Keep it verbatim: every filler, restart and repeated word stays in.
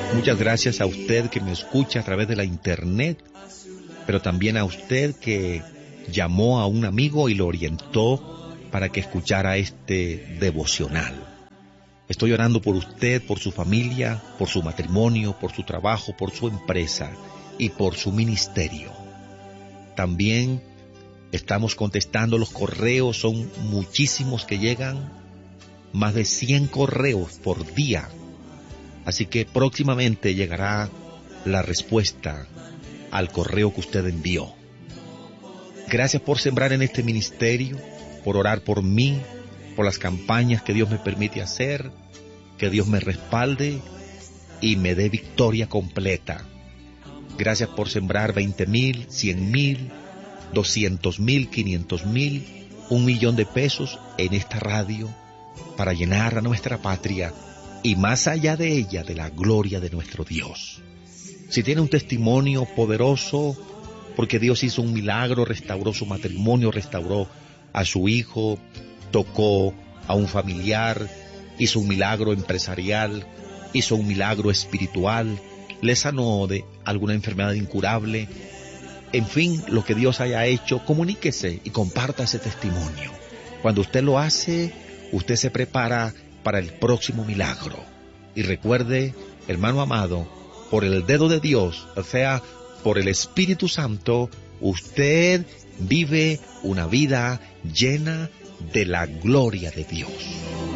Muchas gracias a usted que me escucha a través de la internet, pero también a usted que llamó a un amigo y lo orientó para que escuchara este devocional. Estoy orando por usted, por su familia, por su matrimonio, por su trabajo, por su empresa y por su ministerio. También estamos contestando los correos, son muchísimos que llegan, más de cien correos por día. Así que próximamente llegará la respuesta al correo que usted envió. Gracias por sembrar en este ministerio, por orar por mí, por las campañas que Dios me permite hacer, que Dios me respalde y me dé victoria completa. Gracias por sembrar veinte mil, cien mil, doscientos mil, quinientos mil, un millón de pesos en esta radio para llenar a nuestra patria y más allá de ella de la gloria de nuestro Dios. Si tiene un testimonio poderoso, porque Dios hizo un milagro, restauró su matrimonio, restauró a su hijo, tocó a un familiar, hizo un milagro empresarial, hizo un milagro espiritual, le sanó de alguna enfermedad incurable. En fin, lo que Dios haya hecho, comuníquese y comparta ese testimonio. Cuando usted lo hace, usted se prepara para el próximo milagro. Y recuerde, hermano amado, por el dedo de Dios, o sea, por el Espíritu Santo, usted vive una vida llena de la gloria de Dios.